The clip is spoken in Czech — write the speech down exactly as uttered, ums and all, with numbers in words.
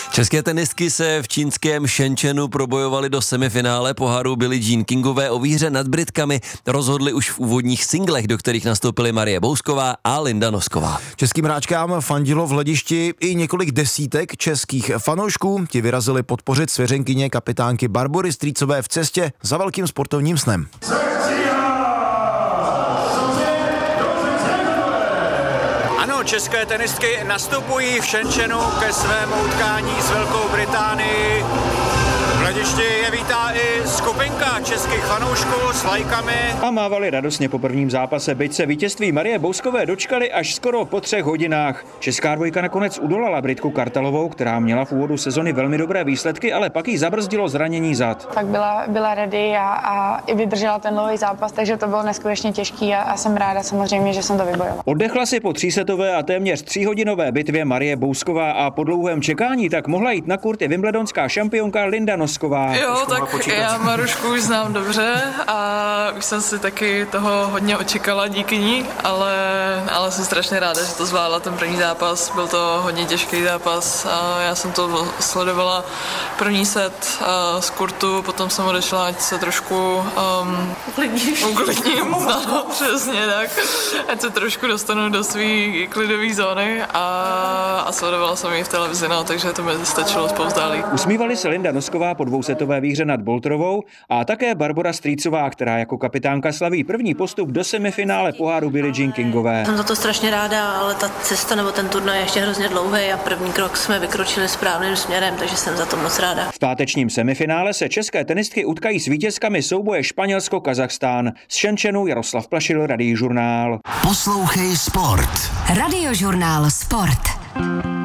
České tenistky se v čínském Shenzhenu probojovaly do semifinále poháru Billie Jean Kingové. O výhře nad Britkami rozhodli už v úvodních singlech, do kterých nastoupily Marie Bousková a Linda Nosková. Českým hráčkám fandilo v hledišti i několik desítek českých fanoušků. Ti vyrazili podpořit svěřenkyně kapitánky Barbory Strýcové v cestě za velkým sportovním snem. Ano, české tenistky nastupují v Shenzhenu ke svému utkání s Velkou Británií. V hledišti je vítá i skupinka českých fanoušků s lajkami. A mávali radostně po prvním zápase, byť se vítězství Marie Bouskové dočkali až skoro po třech hodinách. Česká dvojka nakonec udolala Britku Kartelovou, která měla v úvodu sezony velmi dobré výsledky, ale pak jí zabrzdilo zranění zad. Tak byla, byla ready a, a i vydržela ten dlouhý zápas, takže to bylo neskutečně těžký a, a jsem ráda samozřejmě, že jsem to vybojovala. Oddechla si po třísetové a téměř tříhodinové bitvě Marie Bousková a po dlouhém čekání tak mohla jít na kurt i wimbledonská šampionka Linda Nosková. Jo, tak já Marušku už znám dobře a už jsem si taky toho hodně očekala díky ní, ale, ale jsem strašně ráda, že to zvládla ten první zápas. Byl to hodně těžký zápas a já jsem to sledovala první set z kurtu, potom jsem odešla, ať se trošku um, uklidním, no, přesně tak, ať se trošku dostanu do svý klidové zóny a, a sledovala jsem ji v televizi, no, takže to mi stačilo spouzdálí. Usmívali se Linda Nosková po dvousetové výhře nad Bolterovou a také Barbora Strýcová, která jako kapitánka slaví první postup do semifinále poháru Billie Jean Kingové. Jsem za to strašně ráda, ale ta cesta nebo ten turnaj je ještě hrozně dlouhý a první krok jsme vykročili správným směrem, takže jsem za to moc ráda. V pátečním semifinále se české tenistky utkají s vítězkami souboje Španělsko-Kazachstán. Z Shenzhenu Jaroslav Plašil, Radiožurnál. Poslouchej sport. Radiožurnál Sport.